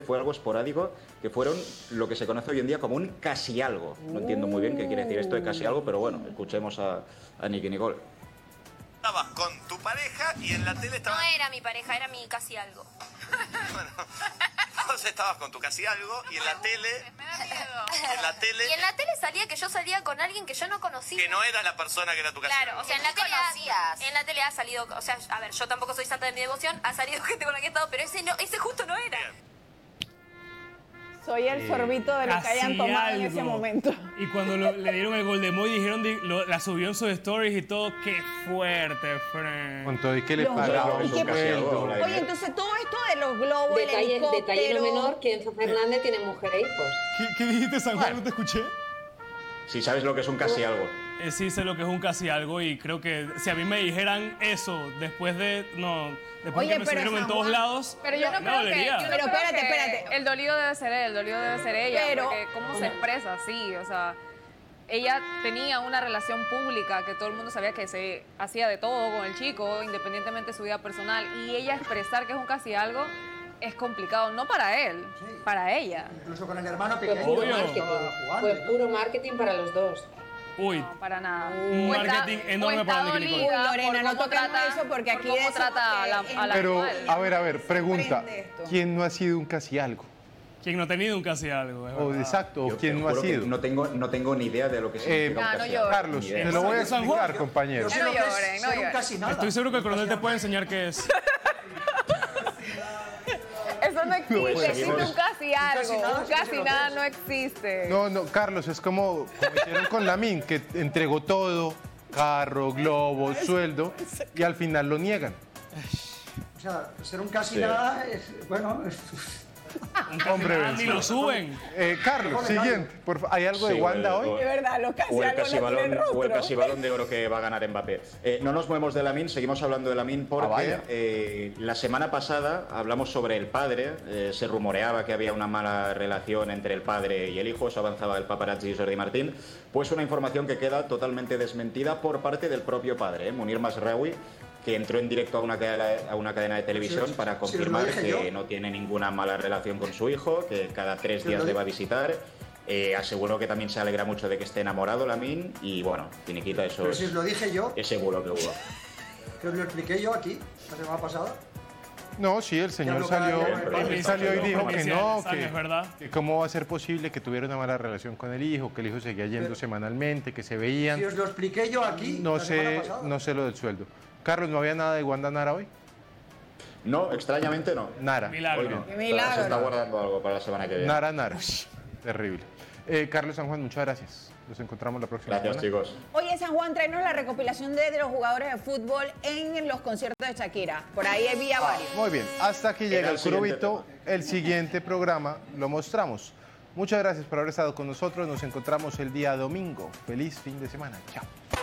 fue algo esporádico, que fueron lo que se conoce hoy en día como un casi algo. No entiendo muy bien qué quiere decir esto de casi algo, pero bueno, escuchemos a Nicky Nicole. Estabas con tu pareja y en la tele estabas... No era mi pareja, era mi casi algo. Bueno, vos estabas con tu casi algo y en la tele... Me da miedo. En la tele... Y en la tele salía que yo salía con alguien que yo no conocía. Que no era la persona que era tu casi Claro, algo. o sea, en la tele ha salido, o sea, a ver, yo tampoco soy santa de mi devoción, ha salido gente con la que he estado, pero ese justo no era. Bien. Soy el sorbito de lo que hayan tomado en ese momento. Y cuando le dieron el gol de Moy, dijeron, la subió en sus stories y todo. ¡Qué fuerte, Fran! Con todo y que le pagaron. Oye, entonces todo esto de los globos, el helicóptero... Detalle no menor, que Enzo Fernández tiene mujer e hijos. ¿Qué dijiste, San Juan? ¿No te escuché? Si sabes lo que es un casi algo. Sí sé lo que es un casi algo y creo que si a mí me dijeran eso después de... No, después Oye, que me pero subieron en San todos Juan- lados, Pero yo no me creo que... dolería. yo no Pero creo espérate. que el dolido debe ser él, el dolido debe ser ella. Pero- Porque cómo se expresa, sí, o sea... Ella tenía una relación pública que todo el mundo sabía que se hacía de todo con el chico, independientemente de su vida personal. Y ella expresar que es un casi algo es complicado, no para él, para ella. Incluso con el hermano Fue pequeño. puro Obvio. marketing. Fue puro marketing para los dos. Uy, No, para nada. Un O está- marketing enorme o está para Nicky Nicole. dolida Uy, Lorena, por no cómo toquemos trata- eso porque por aquí cómo de eso trata a la Pero, actual. a ver, pregunta. Prende esto. ¿Quién no ha sido un casi algo? quien no ha tenido un casi algo. es O verdad. exacto, Yo o quién te no ha juro que sido. no tengo ni idea de lo que significa un no casi llores. algo. Carlos, Ni idea. te lo voy a San Juan. explicar, compañero. Yo sé No lo que es lloren, no ser un lloren. casi nada. Estoy seguro que el coronel te puede enseñar qué es. Eso no existe, Pues existe seguimos. un casi algo, nada, un sí que casi lo nada es. no existe. No, Carlos, es como hicieron con Lamin, que entregó todo, carro, globo, sueldo, y al final lo niegan. O sea, ser un casi Sí. nada es, bueno, Hombre, Ah, ni lo suben. Carlos, siguiente. ¿Hay algo de Sí, Wanda o- hoy? De verdad, los casi O el algo casi no balón, tienen o el rostro. casi balón de oro que va a ganar Mbappé. No nos movemos de Lamine, seguimos hablando de Lamine Ah, vaya. porque la semana pasada hablamos sobre el padre. Se rumoreaba que había una mala relación entre el padre y el hijo, eso avanzaba el paparazzi Jordi Martín. Pues una información que queda totalmente desmentida por parte del propio padre, Munir Masraoui, que entró en directo a una cadena de televisión Sí, para sí, confirmar lo dije que yo. no tiene ninguna mala relación con su hijo, que cada 3 Sí, días lo le va a dije. visitar. Aseguró que también se alegra mucho de que esté enamorado Lamine y bueno, finiquita, eso pero si os lo dije yo, es seguro que hubo. que os lo expliqué yo aquí, la semana pasada. No, sí, el señor salió y dijo que no, Es verdad. que cómo va a ser posible que tuviera una mala relación con el hijo, que el hijo seguía yendo semanalmente, que se veían. Si os lo expliqué yo aquí, No la semana sé, pasada. no sé lo del sueldo. Carlos, ¿no había nada de Wanda Nara hoy? No, extrañamente no. Nara. Milagro. Hoy no. Qué milagro. Se está guardando algo para la semana que viene. Nara. Terrible. Carlos San Juan, muchas gracias. Nos encontramos la próxima Gracias, semana. chicos. Oye, San Juan, tráenos la recopilación de los jugadores de fútbol en los conciertos de Shakira. Por ahí había varios. Muy bien, hasta que llega Era el el siguiente curubito, el siguiente programa lo mostramos. Muchas gracias por haber estado con nosotros. Nos encontramos el día domingo. Feliz fin de semana. Chao.